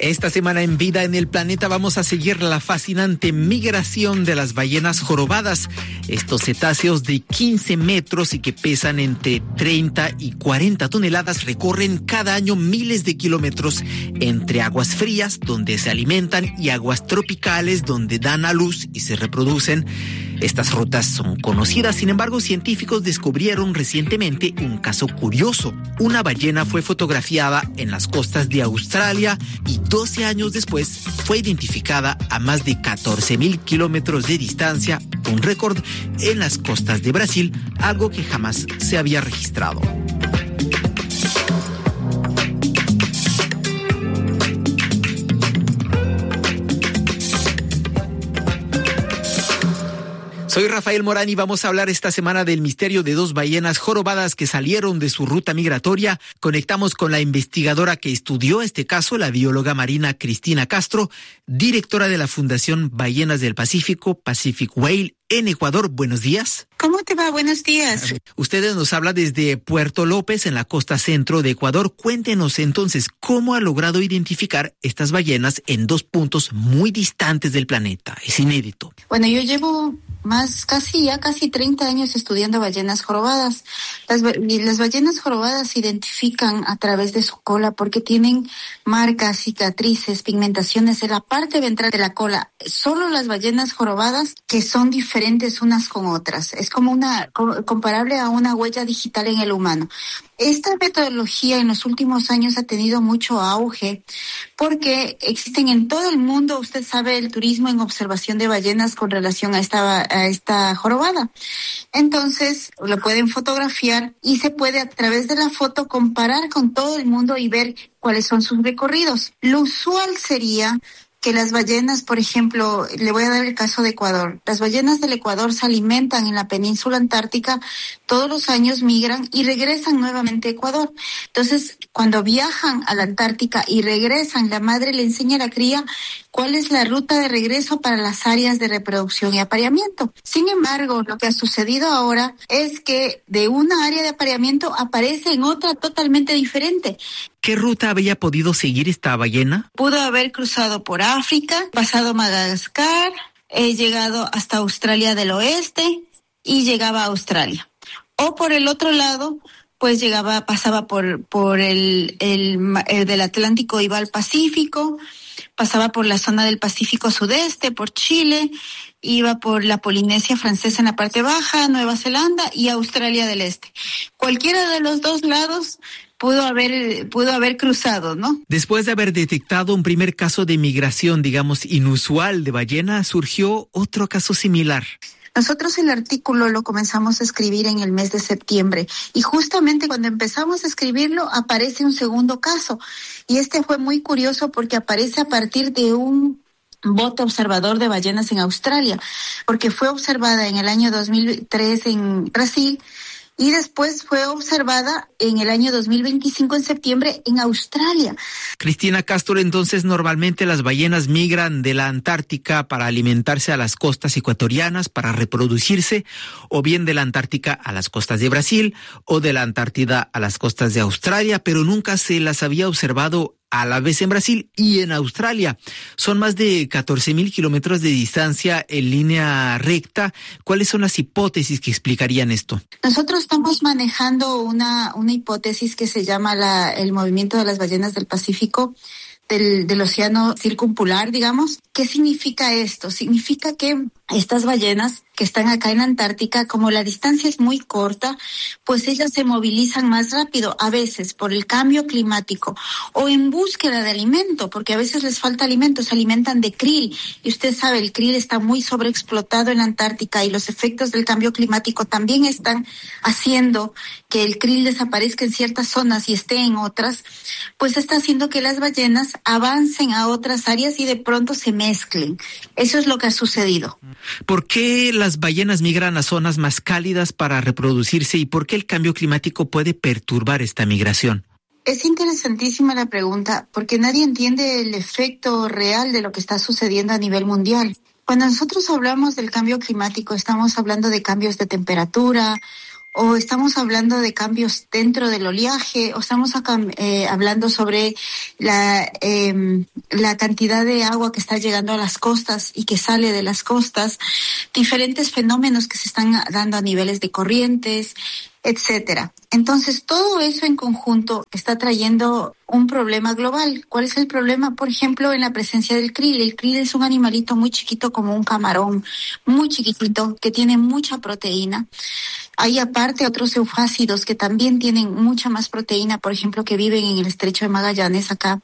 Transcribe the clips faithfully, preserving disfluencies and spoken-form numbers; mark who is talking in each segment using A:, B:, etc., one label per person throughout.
A: Esta semana en Vida en el Planeta vamos a seguir la fascinante migración de las ballenas jorobadas. Estos cetáceos de quince metros y que pesan entre treinta y cuarenta toneladas recorren cada año miles de kilómetros entre aguas frías, donde se alimentan, y aguas tropicales, donde dan a luz y se reproducen. Estas rutas son conocidas, sin embargo, científicos descubrieron recientemente un caso curioso. Una ballena fue fotografiada en las costas de Australia y doce años después fue identificada a más de catorce mil kilómetros de distancia, un récord en las costas de Brasil, algo que jamás se había registrado. Soy Rafael Morán y vamos a hablar esta semana del misterio de dos ballenas jorobadas que salieron de su ruta migratoria. Conectamos con la investigadora que estudió este caso, la bióloga marina Cristina Castro, directora de la Fundación Ballenas del Pacífico, Pacific Whale, en Ecuador. Buenos días.
B: ¿Cómo te va? Buenos días.
A: Ustedes nos habla desde Puerto López, en la costa centro de Ecuador. Cuéntenos entonces, ¿cómo ha logrado identificar estas ballenas en dos puntos muy distantes del planeta? Es inédito.
B: Bueno, yo llevo más, casi ya casi treinta años estudiando ballenas jorobadas. Las, las ballenas jorobadas se identifican a través de su cola porque tienen marcas, cicatrices, pigmentaciones en la parte ventral de la cola. Solo las ballenas jorobadas que son diferentes unas con otras. Es como una, comparable a una huella digital en el humano. Esta metodología en los últimos años ha tenido mucho auge porque existen en todo el mundo, usted sabe, el turismo en observación de ballenas con relación a esta, a esta jorobada. Entonces, lo pueden fotografiar y se puede a través de la foto comparar con todo el mundo y ver cuáles son sus recorridos. Lo usual sería que las ballenas, por ejemplo, le voy a dar el caso de Ecuador. Las ballenas del Ecuador se alimentan en la península antártica, todos los años migran y regresan nuevamente a Ecuador. Entonces, cuando viajan a la Antártica y regresan, la madre le enseña a la cría cuál es la ruta de regreso para las áreas de reproducción y apareamiento. Sin embargo, lo que ha sucedido ahora es que de una área de apareamiento aparece en otra totalmente diferente.
A: ¿Qué ruta había podido seguir esta ballena?
B: Pudo haber cruzado por África, pasado Madagascar, eh, llegado hasta Australia del Oeste y llegaba a Australia. O por el otro lado, pues llegaba, pasaba por, por el, el, el del Atlántico, iba al Pacífico, pasaba por la zona del Pacífico Sudeste, por Chile, iba por la Polinesia Francesa en la parte baja, Nueva Zelanda y Australia del Este. Cualquiera de los dos lados pudo haber, pudo haber cruzado, ¿no?
A: Después de haber detectado un primer caso de migración, digamos, inusual de ballena, surgió otro caso similar.
B: Nosotros el artículo lo comenzamos a escribir en el mes de septiembre y justamente cuando empezamos a escribirlo aparece un segundo caso y este fue muy curioso porque aparece a partir de un bote observador de ballenas en Australia, porque fue observada en el año dos mil tres en Brasil y después fue observada en el año dos mil veinticinco en septiembre en Australia.
A: Cristina Castro, entonces normalmente las ballenas migran de la Antártica para alimentarse a las costas ecuatorianas, para reproducirse, o bien de la Antártica a las costas de Brasil, o de la Antártida a las costas de Australia, pero nunca se las había observado a la vez en Brasil y en Australia. Son más de catorce mil kilómetros de distancia en línea recta. ¿Cuáles son las hipótesis que explicarían esto?
B: Nosotros estamos manejando una, una hipótesis que se llama la, el movimiento de las ballenas del Pacífico, del, del océano circumpolar, digamos. ¿Qué significa esto? Significa que estas ballenas que están acá en la Antártica, como la distancia es muy corta, pues ellas se movilizan más rápido, a veces por el cambio climático o en búsqueda de alimento, porque a veces les falta alimento, se alimentan de krill, y usted sabe, el krill está muy sobreexplotado en la Antártica y los efectos del cambio climático también están haciendo que el krill desaparezca en ciertas zonas y esté en otras, pues está haciendo que las ballenas avancen a otras áreas y de pronto se mezclen. Eso es lo que ha sucedido.
A: ¿Por qué las ballenas migran a zonas más cálidas para reproducirse y por qué el cambio climático puede perturbar esta migración?
B: Es interesantísima la pregunta porque nadie entiende el efecto real de lo que está sucediendo a nivel mundial. Cuando nosotros hablamos del cambio climático, estamos hablando de cambios de temperatura, o estamos hablando de cambios dentro del oleaje, o estamos acá, eh, hablando sobre la, eh, la cantidad de agua que está llegando a las costas y que sale de las costas, diferentes fenómenos que se están dando a niveles de corrientes, etcétera. Entonces, todo eso en conjunto está trayendo un problema global. ¿Cuál es el problema? Por ejemplo, en la presencia del krill. El krill es un animalito muy chiquito como un camarón, muy chiquitito, que tiene mucha proteína. Hay aparte otros eufásidos que también tienen mucha más proteína, por ejemplo, que viven en el estrecho de Magallanes acá.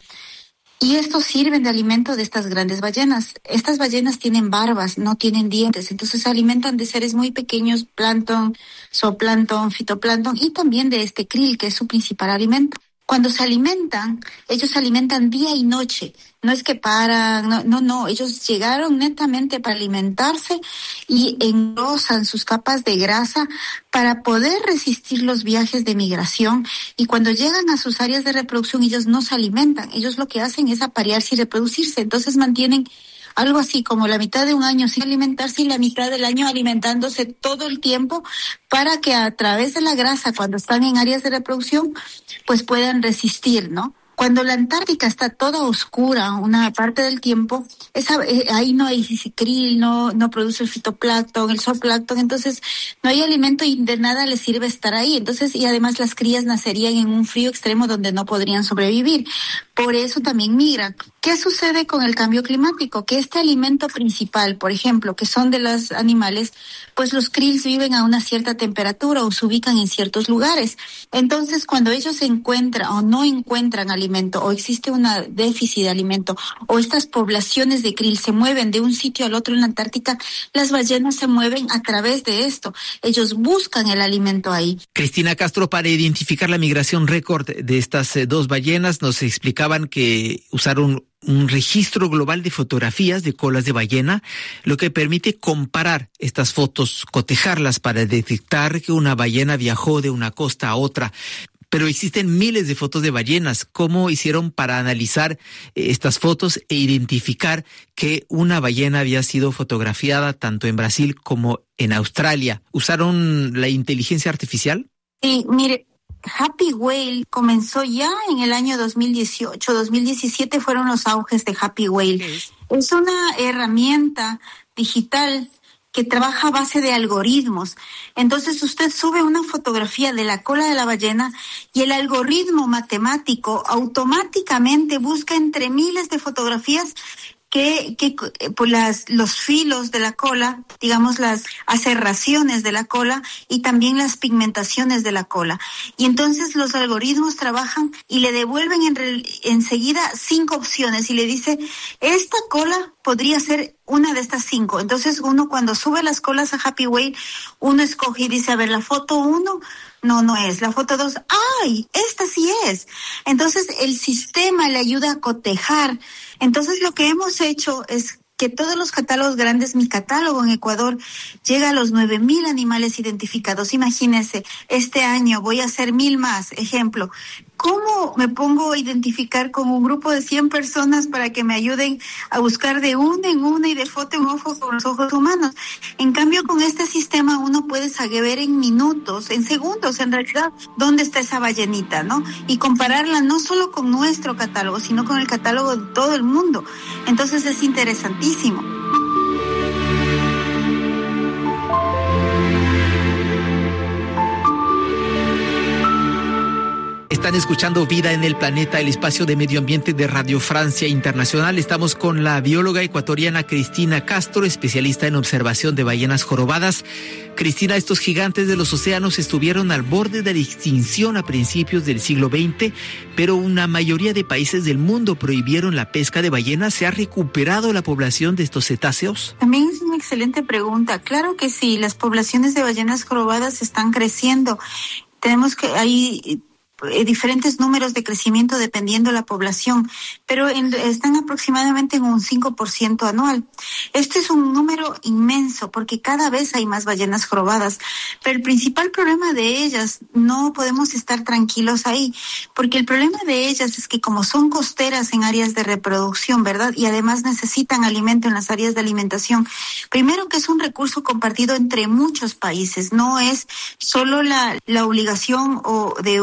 B: Y estos sirven de alimento de estas grandes ballenas. Estas ballenas tienen barbas, no tienen dientes, entonces se alimentan de seres muy pequeños, plancton, zooplancton, fitoplancton y también de este krill, que es su principal alimento. Cuando se alimentan, ellos se alimentan día y noche. No es que paran, no, no, no. Ellos llegaron netamente para alimentarse y engrosan sus capas de grasa para poder resistir los viajes de migración. Y cuando llegan a sus áreas de reproducción, ellos no se alimentan. Ellos lo que hacen es aparearse y reproducirse. Entonces mantienen algo así como la mitad de un año sin alimentarse y la mitad del año alimentándose todo el tiempo para que a través de la grasa, cuando están en áreas de reproducción, pues puedan resistir, ¿no? Cuando la Antártica está toda oscura una parte del tiempo, esa, eh, ahí no hay krill, no, no produce el fitoplancton, el zooplancton, entonces no hay alimento y de nada les sirve estar ahí. Entonces, y además las crías nacerían en un frío extremo donde no podrían sobrevivir. Por eso también migran. ¿Qué sucede con el cambio climático? Que este alimento principal, por ejemplo, que son de los animales, pues los krills viven a una cierta temperatura o se ubican en ciertos lugares. Entonces, cuando ellos se encuentran o no encuentran alimento o existe un déficit de alimento o estas poblaciones de krill se mueven de un sitio al otro en la Antártica, las ballenas se mueven a través de esto. Ellos buscan el alimento ahí.
A: Cristina Castro, para identificar la migración récord de estas eh, dos ballenas, nos explicaban que usaron un registro global de fotografías de colas de ballena, lo que permite comparar estas fotos, cotejarlas para detectar que una ballena viajó de una costa a otra. Pero existen miles de fotos de ballenas. ¿Cómo hicieron para analizar estas fotos e identificar que una ballena había sido fotografiada tanto en Brasil como en Australia? ¿Usaron la inteligencia artificial?
B: Sí, mire, Happy Whale comenzó ya en el año dos mil dieciocho, dos mil diecisiete fueron los auges de Happy Whale. Es? es una herramienta digital que trabaja a base de algoritmos. Entonces usted sube una fotografía de la cola de la ballena y el algoritmo matemático automáticamente busca entre miles de fotografías que, que por las, los filos de la cola, digamos las aserraciones de la cola y también las pigmentaciones de la cola. Y entonces los algoritmos trabajan y le devuelven en, enseguida cinco opciones y le dice, esta cola podría ser una de estas cinco. Entonces uno cuando sube las colas a Happy Whale, uno escoge y dice, a ver, la foto uno, no, no es. La foto dos, ¡ay! Esta sí es. Entonces el sistema le ayuda a cotejar. Entonces lo que hemos hecho es que todos los catálogos grandes, mi catálogo en Ecuador llega a los nueve mil animales identificados. Imagínense, este año voy a hacer mil más. Ejemplo, ¿cómo me pongo a identificar con un grupo de cien personas para que me ayuden a buscar de una en una y de foto en ojo con los ojos humanos? En cambio, con este sistema uno puede saber en minutos, en segundos, en realidad, dónde está esa ballenita, ¿no? Y compararla no solo con nuestro catálogo, sino con el catálogo de todo el mundo. Entonces es interesantísimo.
A: Están escuchando Vida en el Planeta, el espacio de medio ambiente de Radio Francia Internacional. Estamos con la bióloga ecuatoriana Cristina Castro, especialista en observación de ballenas jorobadas. Cristina, estos gigantes de los océanos estuvieron al borde de la extinción a principios del siglo veinte, pero una mayoría de países del mundo prohibieron la pesca de ballenas. ¿Se ha recuperado la población de estos cetáceos?
B: También es una excelente pregunta. Claro que sí, las poblaciones de ballenas jorobadas están creciendo. Tenemos que hay diferentes números de crecimiento dependiendo de la población, pero en, están aproximadamente en un cinco por ciento anual. Este es un número inmenso porque cada vez hay más ballenas jorobadas, pero el principal problema de ellas, no podemos estar tranquilos ahí, porque el problema de ellas es que como son costeras en áreas de reproducción, ¿verdad? Y además necesitan alimento en las áreas de alimentación. Primero que es un recurso compartido entre muchos países, no es solo la, la obligación o de una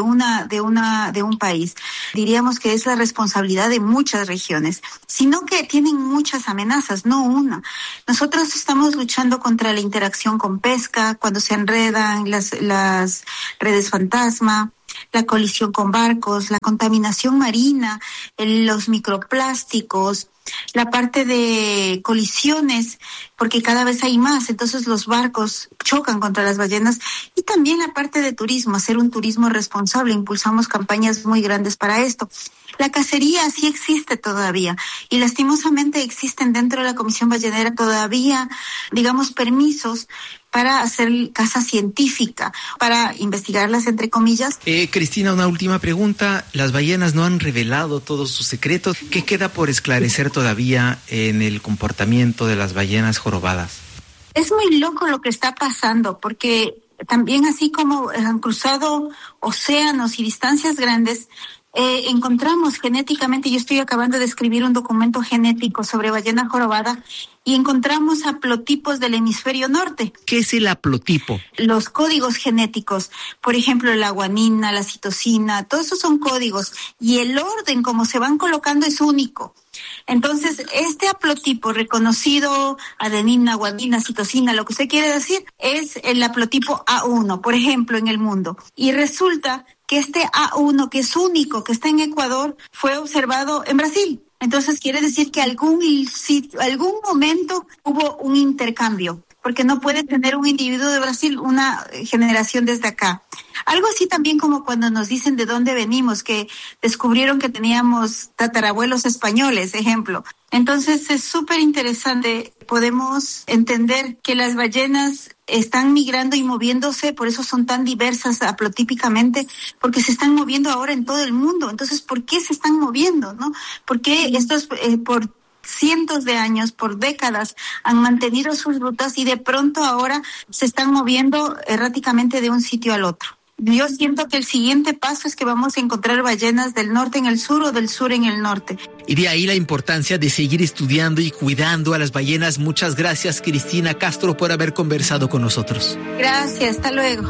B: de una, de un país. Diríamos que es la responsabilidad de muchas regiones, sino que tienen muchas amenazas, no una. Nosotros estamos luchando contra la interacción con pesca, cuando se enredan las, las redes fantasma, la colisión con barcos, la contaminación marina, el, los microplásticos, la parte de colisiones, porque cada vez hay más, entonces los barcos chocan contra las ballenas, y también la parte de turismo, hacer un turismo responsable. Impulsamos campañas muy grandes para esto. La cacería sí existe todavía, y lastimosamente existen dentro de la Comisión Ballenera todavía, digamos, permisos para hacer caza científica, para investigarlas, entre comillas.
A: Eh, Cristina, una última pregunta. Las ballenas no han revelado todos sus secretos. ¿Qué queda por esclarecer todavía en el comportamiento de las ballenas jorobadas?
B: Es muy loco lo que está pasando, porque también así como han cruzado océanos y distancias grandes, Eh, encontramos genéticamente, yo estoy acabando de escribir un documento genético sobre ballena jorobada, y encontramos haplotipos del hemisferio norte.
A: ¿Qué es el haplotipo?
B: Los códigos genéticos, por ejemplo, la guanina, la citosina, todos esos son códigos, y el orden como se van colocando es único. Entonces, este haplotipo reconocido, adenina, guanina, citosina, lo que usted quiere decir, es el haplotipo A uno, por ejemplo, en el mundo. Y resulta que este A uno, que es único, que está en Ecuador, fue observado en Brasil. Entonces quiere decir que algún sitio, algún momento hubo un intercambio, porque no puede tener un individuo de Brasil una generación desde acá. Algo así también como cuando nos dicen de dónde venimos, que descubrieron que teníamos tatarabuelos españoles, ejemplo. Entonces es súper interesante, podemos entender que las ballenas están migrando y moviéndose, por eso son tan diversas haplotípicamente, porque se están moviendo ahora en todo el mundo. Entonces, ¿por qué se están moviendo, no? ¿Por qué estos, eh, por cientos de años, por décadas, han mantenido sus rutas y de pronto ahora se están moviendo erráticamente de un sitio al otro? Yo siento que el siguiente paso es que vamos a encontrar ballenas del norte en el sur o del sur en el norte.
A: Y de ahí la importancia de seguir estudiando y cuidando a las ballenas. Muchas gracias, Cristina Castro, por haber conversado con nosotros.
B: Gracias, hasta luego.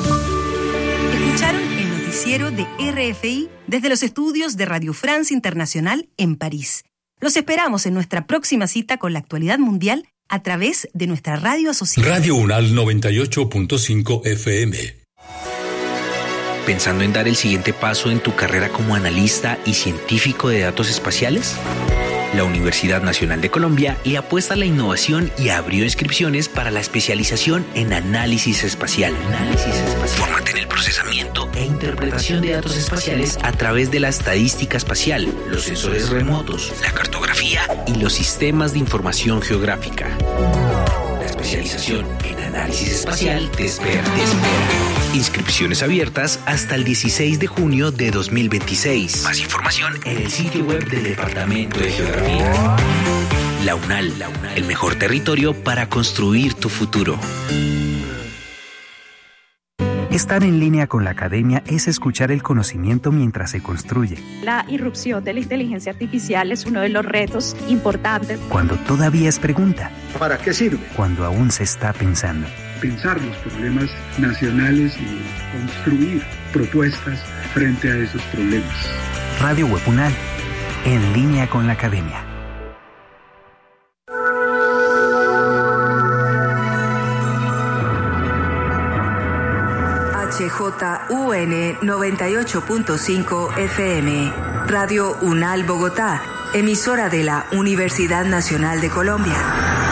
C: Escucharon el noticiero de R F I desde los estudios de Radio France Internacional en París. Los esperamos en nuestra próxima cita con la actualidad mundial a través de nuestra radio asociada.
D: Radio UNAL noventa y ocho punto cinco F M.
E: ¿Pensando en dar el siguiente paso en tu carrera como analista y científico de datos espaciales? La Universidad Nacional de Colombia le apuesta a la innovación y abrió inscripciones para la especialización en análisis espacial. Análisis espacial. Fórmate en el procesamiento e interpretación de datos espaciales a través de la estadística espacial, los sensores remotos, la cartografía y los sistemas de información geográfica. La especialización en análisis espacial te espera, te espera. Inscripciones abiertas hasta el dieciséis de junio de dos mil veintiséis. Más información en el sitio web del Departamento de Geografía. La UNAL, la UNAL, el mejor territorio para construir tu futuro.
F: Estar en línea con la academia es escuchar el conocimiento mientras se construye.
G: La irrupción de la inteligencia artificial es uno de los retos importantes.
F: Cuando todavía es pregunta.
H: ¿Para qué sirve?
F: Cuando aún se está pensando.
H: Pensar los problemas nacionales y construir propuestas frente a esos problemas.
F: Radio Web UNAL, en línea con la academia.
C: H J U N noventa y ocho punto cinco F M, Radio UNAL Bogotá, emisora de la Universidad Nacional de Colombia.